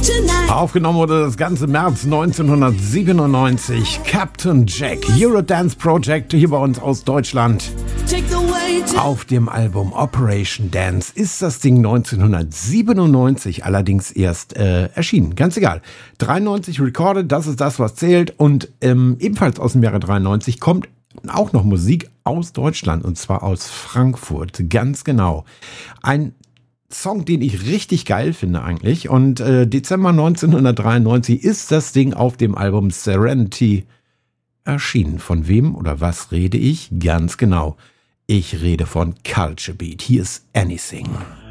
Aufgenommen wurde das ganze März 1997. Captain Jack, Eurodance Project, hier bei uns aus Deutschland. Auf dem Album Operation Dance ist das Ding 1997 allerdings erst erschienen. Ganz egal. 93 recorded, das ist das, was zählt. Und ebenfalls aus dem Jahre 93 kommt auch noch Musik aus Deutschland, und zwar aus Frankfurt. Ganz genau. Ein Song, den ich richtig geil finde eigentlich. Und Dezember 1993 ist das Ding auf dem Album Serenity erschienen. Von wem oder was rede ich? Ganz genau. Ich rede von Culture Beat. Hier ist Anything.